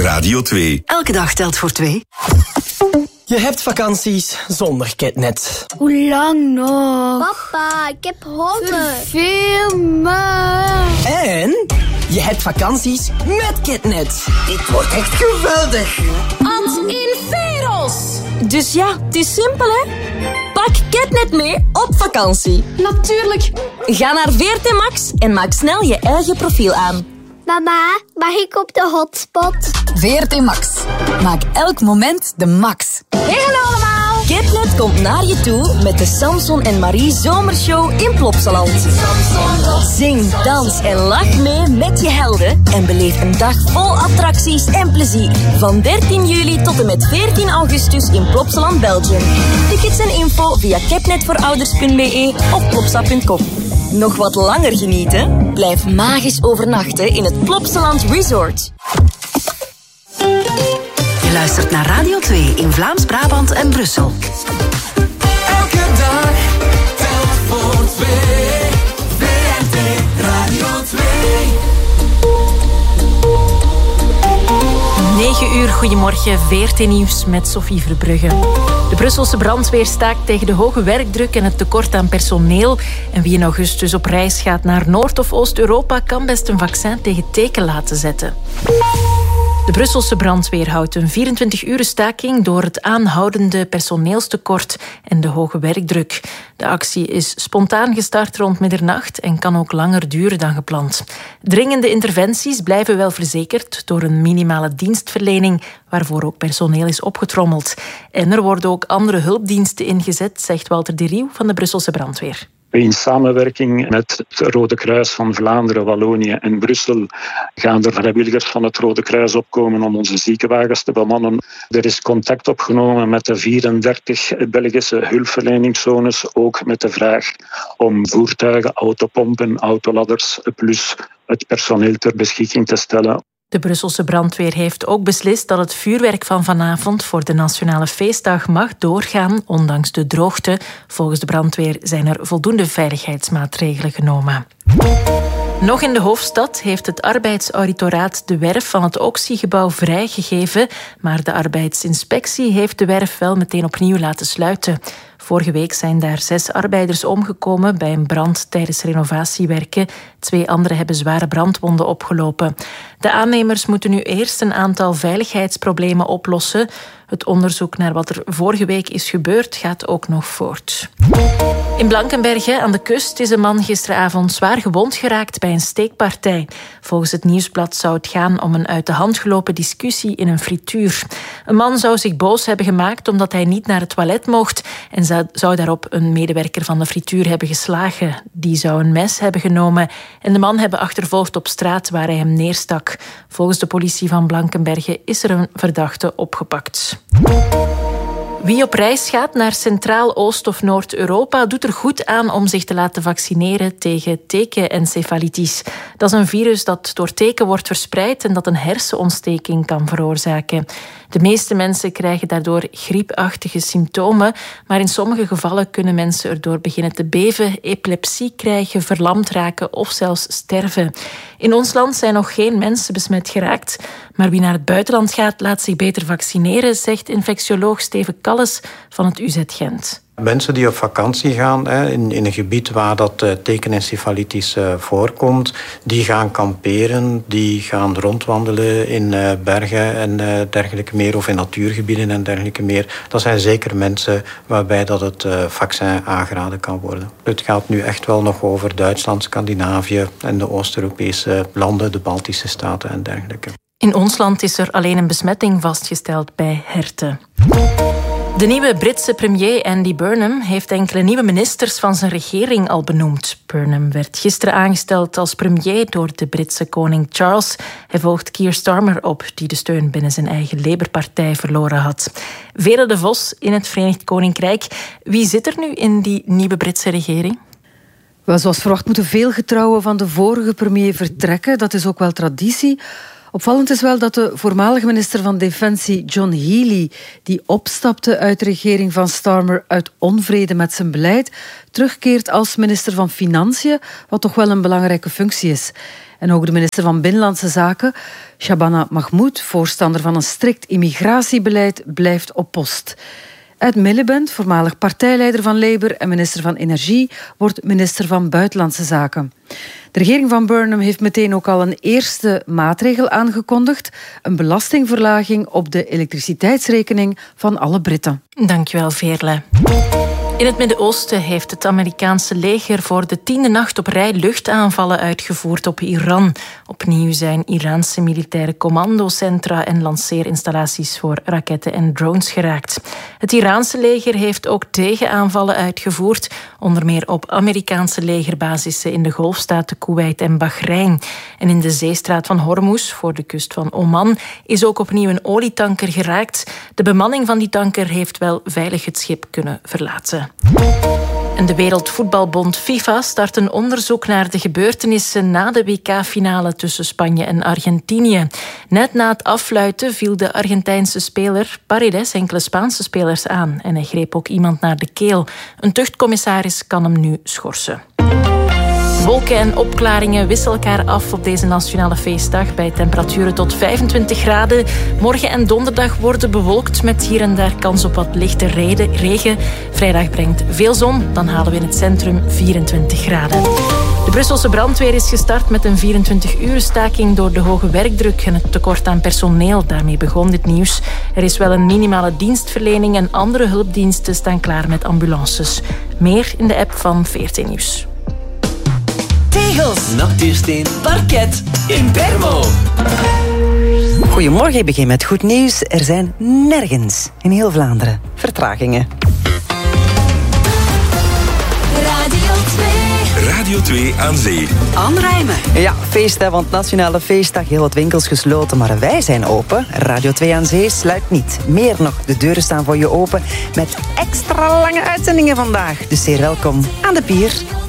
Radio 2. Elke dag telt voor 2. Je hebt vakanties zonder Ketnet. Hoe lang nog? Papa, ik heb honger. Veel maar. En je hebt vakanties met Ketnet. Dit wordt echt geweldig. Ans in Veros. Dus ja, het is simpel, hè? Pak Ketnet mee op vakantie. Natuurlijk. Ga naar VRT Max en maak snel je eigen profiel aan. Mama, mag ik op de hotspot? VRT Max. Maak elk moment de max. Hey, hallo allemaal. Ketnet komt naar je toe met de Samson en Marie Zomershow in Plopsaland. Zing, dans en lach mee met je helden en beleef een dag vol attracties en plezier. Van 13 juli tot en met 14 augustus in Plopsaland, Belgium. Tickets en info via ketnetvoorouders.be of plopsa.com. Nog wat langer genieten? Blijf magisch overnachten in het Plopsaland Resort. Je luistert naar Radio 2 in Vlaams-Brabant en Brussel. Elke dag telt voor 2. VRT Radio 2. 9 uur, goedemorgen, VRT Nieuws met Sophie Verbrugge. De Brusselse brandweer staakt tegen de hoge werkdruk en het tekort aan personeel. En wie in augustus op reis gaat naar Noord- of Oost-Europa kan best een vaccin tegen teken laten zetten. De Brusselse brandweer houdt een 24-uren staking door het aanhoudende personeelstekort en de hoge werkdruk. De actie is spontaan gestart rond middernacht en kan ook langer duren dan gepland. Dringende interventies blijven wel verzekerd door een minimale dienstverlening waarvoor ook personeel is opgetrommeld. En er worden ook andere hulpdiensten ingezet, zegt Walter de Rieuw van de Brusselse brandweer. In samenwerking met het Rode Kruis van Vlaanderen, Wallonië en Brussel gaan er vrijwilligers van het Rode Kruis opkomen om onze ziekenwagens te bemannen. Er is contact opgenomen met de 34 Belgische hulpverleningszones, ook met de vraag om voertuigen, autopompen, autoladders plus het personeel ter beschikking te stellen. De Brusselse brandweer heeft ook beslist dat het vuurwerk van vanavond voor de Nationale Feestdag mag doorgaan, ondanks de droogte. Volgens de brandweer zijn er voldoende veiligheidsmaatregelen genomen. Nog in de hoofdstad heeft het arbeidsauditoraat de werf van het Oxy-gebouw vrijgegeven, maar de arbeidsinspectie heeft de werf wel meteen opnieuw laten sluiten. Vorige week zijn daar 6 arbeiders omgekomen bij een brand tijdens renovatiewerken. 2 anderen hebben zware brandwonden opgelopen. De aannemers moeten nu eerst een aantal veiligheidsproblemen oplossen. Het onderzoek naar wat er vorige week is gebeurd gaat ook nog voort. In Blankenberge aan de kust is een man gisteravond zwaar gewond geraakt bij een steekpartij. Volgens het Nieuwsblad zou het gaan om een uit de hand gelopen discussie in een frituur. Een man zou zich boos hebben gemaakt omdat hij niet naar het toilet mocht en zou daarop een medewerker van de frituur hebben geslagen. Die zou een mes hebben genomen en de man hebben achtervolgd op straat waar hij hem neerstak. Volgens de politie van Blankenberge is er een verdachte opgepakt. Wie op reis gaat naar Centraal, Oost- of Noord-Europa doet er goed aan om zich te laten vaccineren tegen tekenencefalitis. Dat is een virus dat door teken wordt verspreid en dat een hersenontsteking kan veroorzaken. De meeste mensen krijgen daardoor griepachtige symptomen, maar in sommige gevallen kunnen mensen erdoor beginnen te beven, epilepsie krijgen, verlamd raken of zelfs sterven. In ons land zijn nog geen mensen besmet geraakt, maar wie naar het buitenland gaat laat zich beter vaccineren, zegt infectioloog Steven Kalles van het UZ Gent. Mensen die op vakantie gaan in een gebied waar dat tekenencefalitis voorkomt, die gaan kamperen, die gaan rondwandelen in bergen en dergelijke meer, of in natuurgebieden en dergelijke meer. Dat zijn zeker mensen waarbij dat het vaccin aangeraden kan worden. Het gaat nu echt wel nog over Duitsland, Scandinavië en de Oost-Europese landen, de Baltische staten en dergelijke. In ons land is er alleen een besmetting vastgesteld bij herten. De nieuwe Britse premier Andy Burnham heeft enkele nieuwe ministers van zijn regering al benoemd. Burnham werd gisteren aangesteld als premier door de Britse koning Charles. Hij volgt Keir Starmer op, die de steun binnen zijn eigen Labour-partij verloren had. Vere de Vos in het Verenigd Koninkrijk. Wie zit er nu in die nieuwe Britse regering? Wel, zoals verwacht moeten veel getrouwen van de vorige premier vertrekken. Dat is ook wel traditie. Opvallend is wel dat de voormalige minister van Defensie John Healey, die opstapte uit de regering van Starmer uit onvrede met zijn beleid, terugkeert als minister van Financiën, wat toch wel een belangrijke functie is. En ook de minister van Binnenlandse Zaken, Shabana Mahmoud, voorstander van een strikt immigratiebeleid, blijft op post. Ed Miliband, voormalig partijleider van Labour en minister van Energie, wordt minister van Buitenlandse Zaken. De regering van Burnham heeft meteen ook al een eerste maatregel aangekondigd. Een belastingverlaging op de elektriciteitsrekening van alle Britten. Dankjewel, Veerle. In het Midden-Oosten heeft het Amerikaanse leger voor de 10e nacht op rij luchtaanvallen uitgevoerd op Iran. Opnieuw zijn Iraanse militaire commandocentra en lanceerinstallaties voor raketten en drones geraakt. Het Iraanse leger heeft ook tegenaanvallen uitgevoerd, onder meer op Amerikaanse legerbasissen in de golfstaten Kuwait en Bahrein. En in de zeestraat van Hormuz, voor de kust van Oman, is ook opnieuw een olietanker geraakt. De bemanning van die tanker heeft wel veilig het schip kunnen verlaten. En de Wereldvoetbalbond FIFA start een onderzoek naar de gebeurtenissen na de WK-finale tussen Spanje en Argentinië. Net na het afluiten viel de Argentijnse speler Paredes enkele Spaanse spelers aan en hij greep ook iemand naar de keel. Een tuchtcommissaris kan hem nu schorsen. Wolken en opklaringen wisselen elkaar af op deze nationale feestdag bij temperaturen tot 25 graden. Morgen en donderdag worden bewolkt met hier en daar kans op wat lichte regen. Vrijdag brengt veel zon, dan halen we in het centrum 24 graden. De Brusselse brandweer is gestart met een 24-uur staking door de hoge werkdruk en het tekort aan personeel. Daarmee begon dit nieuws. Er is wel een minimale dienstverlening en andere hulpdiensten staan klaar met ambulances. Meer in de app van VRT Nieuws. Tegels, natuursteen, parket, Impermo. Goedemorgen, ik begin met goed nieuws. Er zijn nergens in heel Vlaanderen vertragingen. Radio 2 aan zee. Aanrijmen. Ja, feest, hè, want Nationale Feestdag, heel wat winkels gesloten, maar wij zijn open. Radio 2 aan zee sluit niet. Meer nog, de deuren staan voor je open met extra lange uitzendingen vandaag. Dus zeer welkom aan de pier.